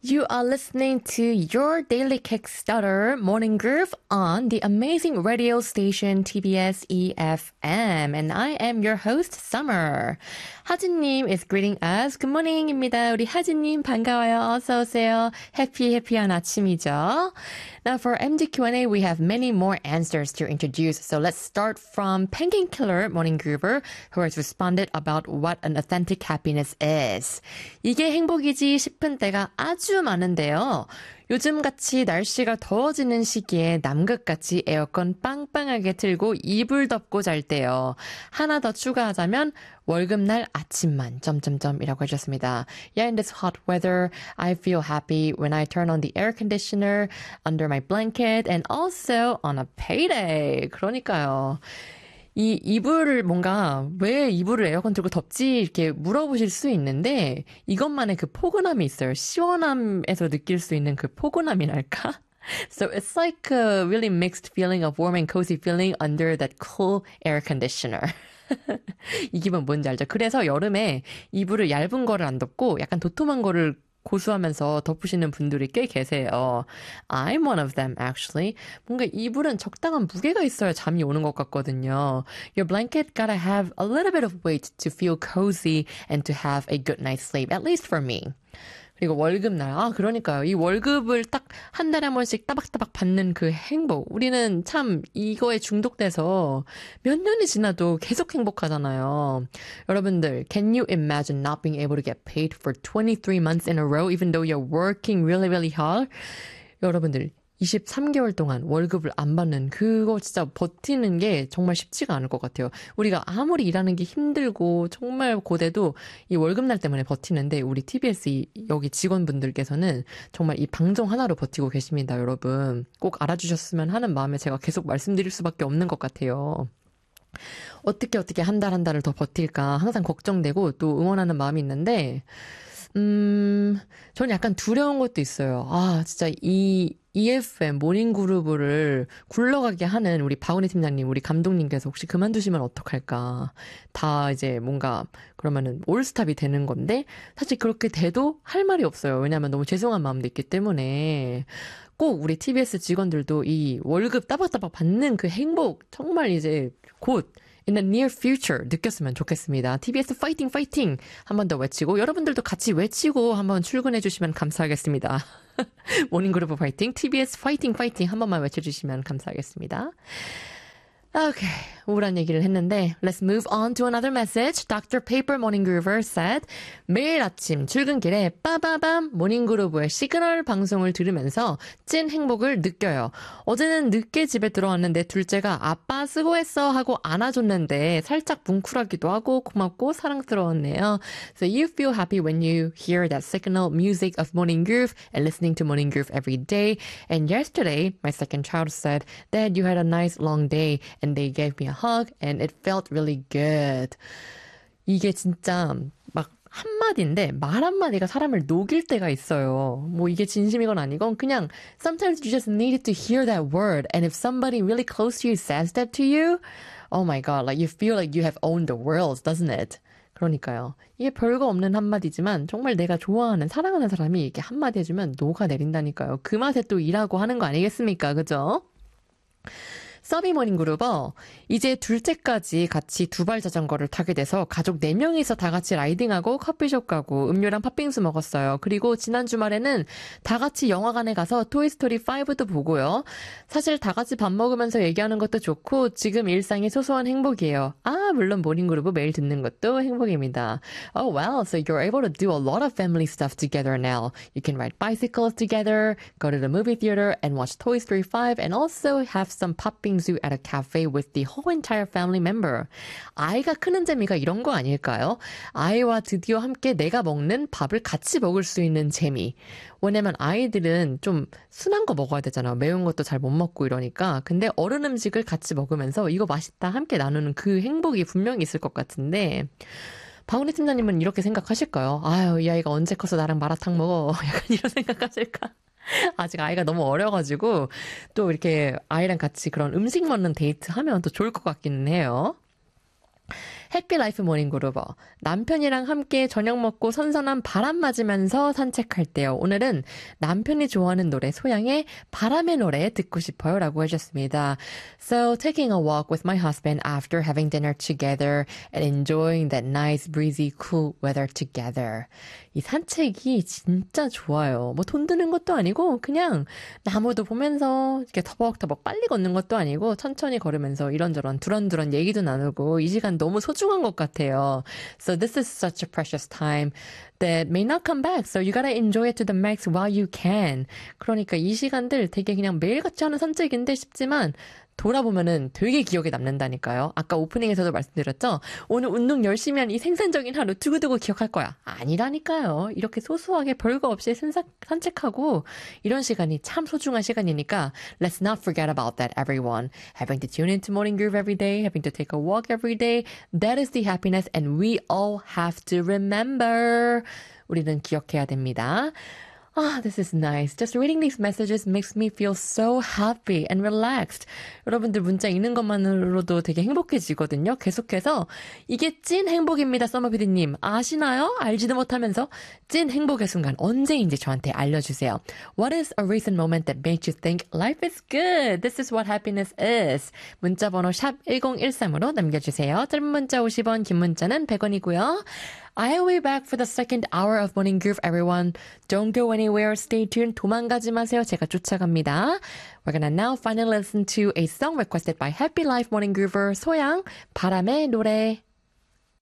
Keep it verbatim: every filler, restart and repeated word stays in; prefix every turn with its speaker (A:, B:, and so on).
A: You are listening to your daily Kickstarter morning groove on the amazing radio station T B S E F M. And I am your host, Summer. 하진님 is greeting us. Good morning입니다. 우리 하진님 반가워요. 어서 오세요. 해피 해피한 아침이죠. Now for M D Q and A, we have many more answers to introduce. So let's start from Penguin Killer Morning Groover, who has responded about what an authentic happiness is. 이게 행복이지 싶은 때가 아주 많은데요. 요즘같이 날씨가 더워지는 시기에 남극같이 에어컨 빵빵하게 틀고 이불 덮고 잘 때요. 하나 더 추가하자면 월급날 아침만 점점점이라고 해주셨습니다. Yeah, in this hot weather, I feel happy when I turn on the air conditioner under my blanket and also on a payday. 그러니까요. 이 이불을 뭔가 왜 이불을 에어컨 틀고 덥지 이렇게 물어보실 수 있는데 이것만의 그 포근함이 있어요. 시원함에서 느낄 수 있는 그 포근함이랄까? So it's like a really mixed feeling of warm and cozy feeling under that cool air conditioner. 이 기분 뭔지 알죠? 그래서 여름에 이불을 얇은 거를 안 덮고 약간 도톰한 거를 고수하면서 덮으시는 분들이 꽤 계세요. I'm one of them, actually. 뭔가 이불은 적당한 무게가 있어야 잠이 오는 것 같거든요. Your blanket gotta have a little bit of weight to feel cozy and to have a good night's sleep, at least for me. 그리고 월급날, 아 그러니까요. 이 월급을 딱 한 달에 한 번씩 따박따박 받는 그 행복. 우리는 참 이거에 중독돼서 몇 년이 지나도 계속 행복하잖아요. 여러분들, can you imagine not being able to get paid for twenty-three months in a row even though you're working really, really hard? 여러분들, 이십삼 개월 동안 월급을 안 받는 그거 진짜 버티는 게 정말 쉽지가 않을 것 같아요. 우리가 아무리 일하는 게 힘들고 정말 고대도 이 월급날 때문에 버티는데 우리 티비에스 여기 직원분들께서는 정말 이 방송 하나로 버티고 계십니다, 여러분. 꼭 알아주셨으면 하는 마음에 제가 계속 말씀드릴 수밖에 없는 것 같아요. 어떻게 어떻게 한 달 한 달을 더 버틸까 항상 걱정되고 또 응원하는 마음이 있는데 음, 저는 약간 두려운 것도 있어요. 아, 진짜 이 이에프엠 모닝그룹을 굴러가게 하는 우리 박은희 팀장님, 우리 감독님께서 혹시 그만두시면 어떡할까. 다 이제 뭔가 그러면은 올스탑이 되는 건데 사실 그렇게 돼도 할 말이 없어요. 왜냐하면 너무 죄송한 마음도 있기 때문에 꼭 우리 티비에스 직원들도 이 월급 따박따박 받는 그 행복 정말 이제 곧 in the near future 느꼈으면 좋겠습니다. 티비에스 파이팅 파이팅 한 번 더 외치고 여러분들도 같이 외치고 한번 출근해 주시면 감사하겠습니다. 모닝그룹 파이팅, 티비에스 파이팅 파이팅 한 번만 외쳐주시면 감사하겠습니다. Okay, 우울한 얘기를 했는데 Let's move on to another message. doctor Paper Morning Groover said 매일 아침 출근길에 빠바밤 모닝그루브의 시그널 방송을 들으면서 찐 행복을 느껴요. 어제는 늦게 집에 들어왔는데 둘째가 아빠 수고했어 하고 안아줬는데 살짝 뭉클하기도 하고 고맙고 사랑스러웠네요. So you feel happy when you hear that signal music of Morning Groove and listening to Morning Groove every day. And yesterday, my second child said that you had a nice long day and they gave me a hug and it felt really good. 이게 진짜 막 한마디인데 말 한마디가 사람을 녹일 때가 있어요. 뭐 이게 진심이건 아니건 그냥 sometimes you just needed to hear that word and if somebody really close to you says that to you, oh my god, like you feel like you have owned the world, doesn't it? 그러니까요. 이게 별거 없는 한마디지만 정말 내가 좋아하는 사랑하는 사람이 이렇게 한마디 해주면 녹아내린다니까요. 그 맛에 또 일하고 하는 거 아니겠습니까? 그죠? 서비모닝 그룹어 이제 둘째까지 같이 두발 자전거를 타게 돼서 가족 네 명이서 다 같이 라이딩하고 커피숍 가고 음료랑 팥빙수 먹었어요. 그리고 지난 주말에는 다 같이 영화관에 가서 토이스토리 파이브도 보고요. 사실 다 같이 밥 먹으면서 얘기하는 것도 좋고 지금 일상이 소소한 행복이에요. 아 물론 모닝 그룹 매일 듣는 것도 행복입니다. Oh well, so you're able to do a lot of family stuff together now. You can ride bicycles together, go to the movie theater and watch Toy Story five and also have some 팥빙수 at a cafe with the whole entire family member. 아이가 크는 재미가 이런 거 아닐까요? 아이와 드디어 함께 내가 먹는 밥을 같이 먹을 수 있는 재미. 왜냐면 아이들은 좀 순한 거 먹어야 되잖아요. 매운 것도 잘 못 먹고 이러니까. 근데 어른 음식을 같이 먹으면서 이거 맛있다 함께 나누는 그 행복이 분명히 있을 것 같은데 박은희 팀장님은 이렇게 생각하실까요? 아유, 이 아이가 언제 커서 나랑 마라탕 먹어. 약간 이런 생각하실까? 아직 아이가 너무 어려가지고 또 이렇게 아이랑 같이 그런 음식 먹는 데이트 하면 또 좋을 것 같기는 해요. 해피라이프 모닝그루버. 남편이랑 함께 저녁 먹고 선선한 바람 맞으면서 산책할 때요. 오늘은 남편이 좋아하는 노래 소양의 바람의 노래 듣고 싶어요 라고 해주셨습니다. So taking a walk with my husband after having dinner together and enjoying that nice breezy cool weather together. 이 산책이 진짜 좋아요. 뭐 돈 드는 것도 아니고 그냥 나무도 보면서 이렇게 터벅터벅 빨리 걷는 것도 아니고 천천히 걸으면서 이런저런 두런두런 얘기도 나누고 이 시간 너무 소중한 것 같아요. So this is such a precious time that may not come back. So you gotta enjoy it to the max while you can. 그러니까 이 시간들 되게 그냥 매일같이 하는 산책인데 싶지만 돌아보면은 되게 기억에 남는다니까요. 아까 오프닝에서도 말씀드렸죠? 오늘 운동 열심히 한 이 생산적인 하루 두고두고 기억할 거야. 아니라니까요. 이렇게 소소하게 별거 없이 산책, 산책하고 이런 시간이 참 소중한 시간이니까 Let's not forget about that, everyone. Having to tune into Morning Groove every day, having to take a walk every day, that is the happiness and we all have to remember. 우리는 기억해야 됩니다. Ah, this is nice. Just reading these messages makes me feel so happy and relaxed. 여러분들 문자 읽는 것만으로도 되게 행복해지거든요. 계속해서 이게 찐 행복입니다. 써머피디님 아시나요? 알지도 못하면서 찐 행복의 순간 언제인지 저한테 알려주세요. What is a recent moment that made you think life is good? This is what happiness is. 문자번호 샵 일공일삼으로 남겨주세요. 짧은 문자 오십 원, 긴 문자는 백 원이고요. I'll be back for the second hour of Morning Groove, everyone. Don't go anywhere. Stay tuned. 도망가지 마세요. 제가 쫓아갑니다. We're gonna now finally listen to a song requested by Happy Life Morning Groover 소양, 바람의 노래.